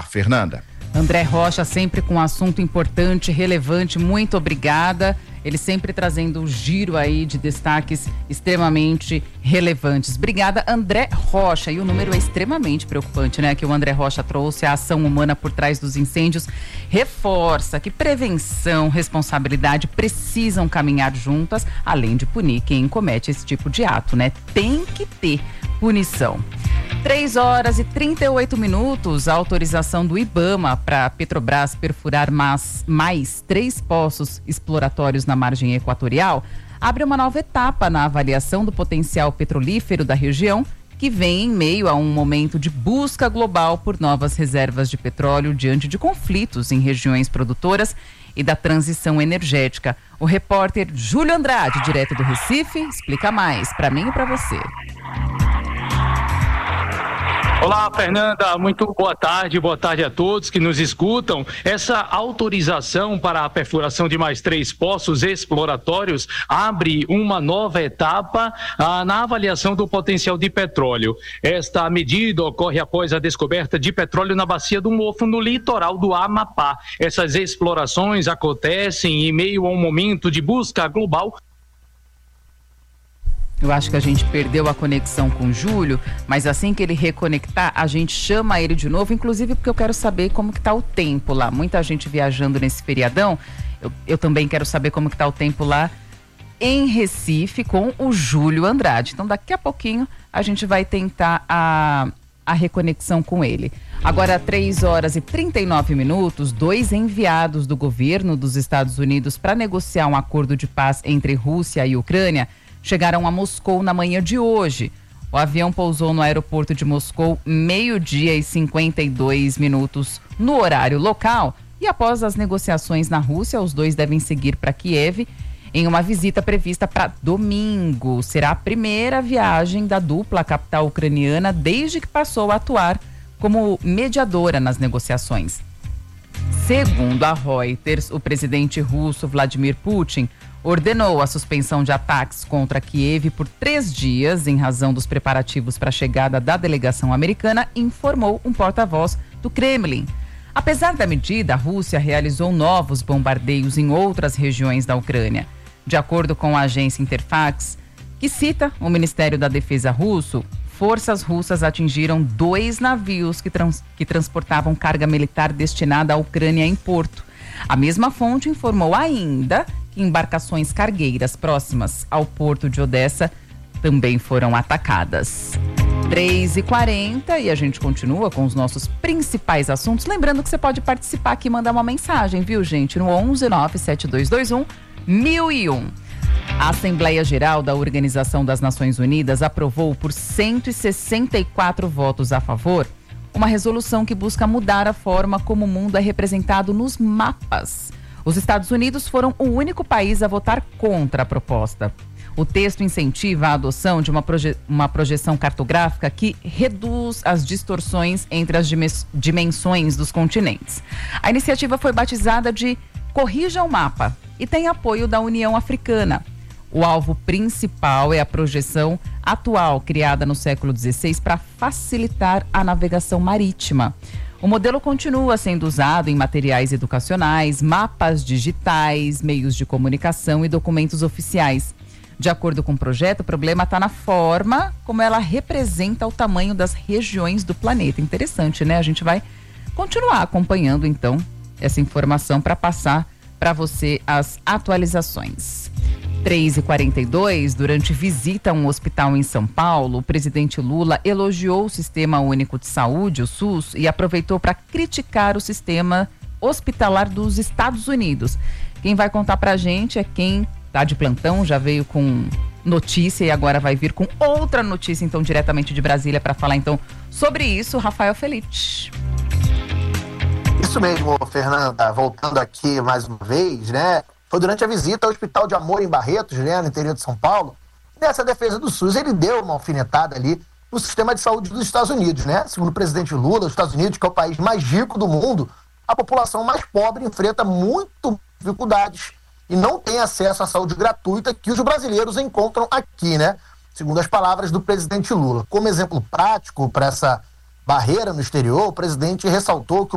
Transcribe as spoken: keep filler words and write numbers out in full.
Fernanda. André Rocha, sempre com um assunto importante, relevante, muito obrigada. Ele sempre trazendo um giro aí de destaques extremamente relevantes. Obrigada, André Rocha. E o número é extremamente preocupante, né? Que o André Rocha trouxe, a ação humana por trás dos incêndios, reforça que prevenção, responsabilidade precisam caminhar juntas, além de punir quem comete esse tipo de ato, né? Tem que ter punição. três horas e trinta e oito minutos, a autorização do IBAMA para Petrobras perfurar mais, mais três poços exploratórios na margem equatorial abre uma nova etapa na avaliação do potencial petrolífero da região, que vem em meio a um momento de busca global por novas reservas de petróleo diante de conflitos em regiões produtoras e da transição energética. O repórter Júlio Andrade, direto do Recife, explica mais para mim e para você. Olá, Fernanda, muito boa tarde, boa tarde a todos que nos escutam. Essa autorização para a perfuração de mais três poços exploratórios abre uma nova etapa ah, na avaliação do potencial de petróleo. Esta medida ocorre após a descoberta de petróleo na Bacia do Mofo, no litoral do Amapá. Essas explorações acontecem em meio a um momento de busca global. Eu acho que a gente perdeu a conexão com o Júlio, mas assim que ele reconectar, a gente chama ele de novo, inclusive porque eu quero saber como que tá o tempo lá. Muita gente viajando nesse feriadão, eu, eu também quero saber como que tá o tempo lá em Recife com o Júlio Andrade. Então daqui a pouquinho a gente vai tentar a, a reconexão com ele. Agora, três horas e trinta e nove minutos, dois enviados do governo dos Estados Unidos para negociar um acordo de paz entre Rússia e Ucrânia chegaram a Moscou na manhã de hoje. O avião pousou no aeroporto de Moscou meio-dia e cinquenta e dois minutos no horário local. E após as negociações na Rússia, os dois devem seguir para Kiev em uma visita prevista para domingo. Será a primeira viagem da dupla capital ucraniana desde que passou a atuar como mediadora nas negociações. Segundo a Reuters, o presidente russo Vladimir Putin ordenou a suspensão de ataques contra Kiev por três dias em razão dos preparativos para a chegada da delegação americana, informou um porta-voz do Kremlin. Apesar da medida, a Rússia realizou novos bombardeios em outras regiões da Ucrânia. De acordo com a agência Interfax, que cita o Ministério da Defesa russo, forças russas atingiram dois navios que, trans, que transportavam carga militar destinada à Ucrânia em porto. A mesma fonte informou ainda que embarcações cargueiras próximas ao porto de Odessa também foram atacadas. três e quarenta e a gente continua com os nossos principais assuntos. Lembrando que você pode participar aqui e mandar uma mensagem, viu, gente? No onze nove sete dois dois um mil e um. A Assembleia Geral da Organização das Nações Unidas aprovou por cento e sessenta e quatro votos a favor uma resolução que busca mudar a forma como o mundo é representado nos mapas. Os Estados Unidos foram o único país a votar contra a proposta. O texto incentiva a adoção de uma, proje- uma projeção cartográfica que reduz as distorções entre as dimensões dos continentes. A iniciativa foi batizada de Corrija o Mapa e tem apoio da União Africana. O alvo principal é a projeção atual, criada no século dezesseis, para facilitar a navegação marítima. O modelo continua sendo usado em materiais educacionais, mapas digitais, meios de comunicação e documentos oficiais. De acordo com o projeto, o problema está na forma como ela representa o tamanho das regiões do planeta. Interessante, né? A gente vai continuar acompanhando, então, essa informação para passar para você as atualizações. três e quarenta e dois, durante visita a um hospital em São Paulo, o presidente Lula elogiou o Sistema Único de Saúde, o SUS, e aproveitou para criticar o sistema hospitalar dos Estados Unidos. Quem vai contar para a gente é quem está de plantão, já veio com notícia e agora vai vir com outra notícia, então, diretamente de Brasília, para falar, então, sobre isso, Rafael Felite. Isso mesmo, Fernanda. Voltando aqui mais uma vez, né? Foi durante a visita ao Hospital de Amor em Barretos, né, no interior de São Paulo. Nessa defesa do SUS, ele deu uma alfinetada ali no sistema de saúde dos Estados Unidos, né? Segundo o presidente Lula, os Estados Unidos, que é o país mais rico do mundo, a população mais pobre enfrenta muitas dificuldades e não tem acesso à saúde gratuita que os brasileiros encontram aqui, né? Segundo as palavras do presidente Lula. Como exemplo prático para essa barreira no exterior, o presidente ressaltou que